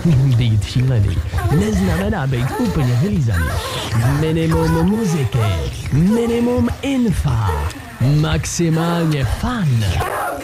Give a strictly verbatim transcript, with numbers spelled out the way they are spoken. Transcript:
Být šílený neznamená být úplně vylízaný. Minimum muziky, minimum infa, maximálně fun.